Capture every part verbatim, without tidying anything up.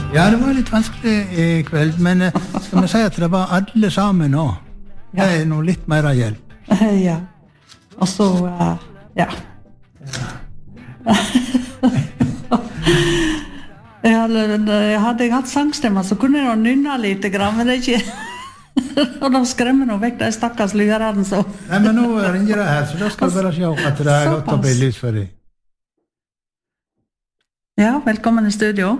Ja, det var litt vanskelig i kveld, men eh, skal vi si at det var alle sammen nå? Det er noe litt mer hjelp. Ja. Og så, uh, ja. jeg, hadde, jeg hadde hatt sangstemmer, så kunne jeg nynne litt, men det er ikke... og da skremmer noe vekk de stakkars lyrene, så... Nei, men nå ringer det her, så da skal vi bare se at det er godt å bli lys for deg. Ja, velkommen i studio.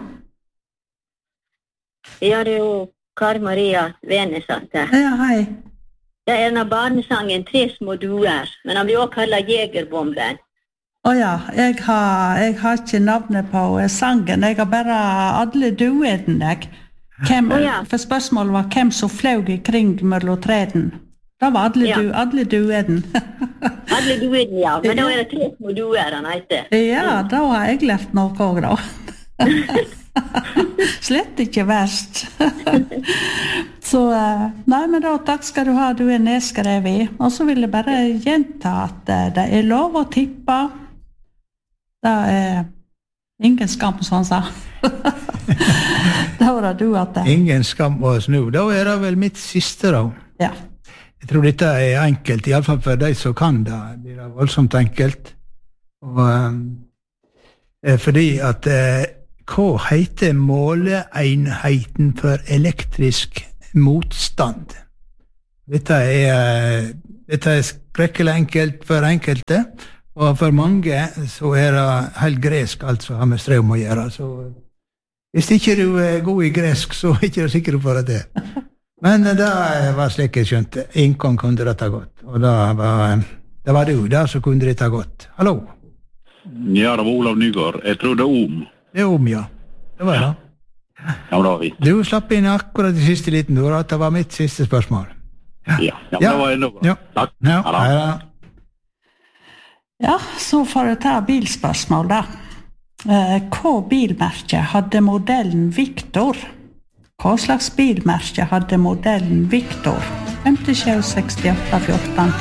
Ja, det er jo Kari Maria Venesatt her. Ja, hei. Det er en av barnesangen Tre små duer, men han blir også kallet Jegerbomben. Åja, jeg har, jeg har ikke navnet på sangen, jeg har bare alle duene, jeg. Hvem, oh, ja. For spørsmålet var hvem som fløg i kring mellom treden. Da var alle, ja. du, alle dueden. alle dueden, ja. Men da er det tre små duer han heter. Ja, da har jeg lært noe også, da. Slett ikke verst. Så, nei, men da, takk skal du ha, du er nedskrevet. Og så vil jeg bare gjenta at det er lov å tippe. Det er ingen skam, som han sa. Da var det du at det. Ingen skam å snu. Da er det vel mitt siste, da. Ja. Jeg tror dette er enkelt, i alle fall for de som kan det. Det er voldsomt enkelt. Og, um, fordi at uh, hva heter måleenheten for elektrisk motstand? Dette er, uh, dette er skrekkelig enkelt for enkelte, og for mange så er det helt gresk alt som har med strøm å gjøre. Så hvis ikke du er god i gresk, så er ikke du sikker på det. Men det var slik jeg skjønte. Ingen kunne dette godt. Og det var, det var du der som kunne dette godt. Hallo? Ja, det var Olav Nygaard. Jeg tror det er om. Det er om, ja. Det var det. Ja, men det var vi. Du slapp inn akkurat i siste liten, du, at det var mitt siste spørsmål. Ja, ja, ja, det var enda bra. Ja. Takk. Ja, ja, ja. Ja, så får jeg ta bilspørsmål da. Hva bilmerke hadde modellen Victor? Hva slags bilmerke hadde modellen Victor? femtisju sekstiåtte fjorten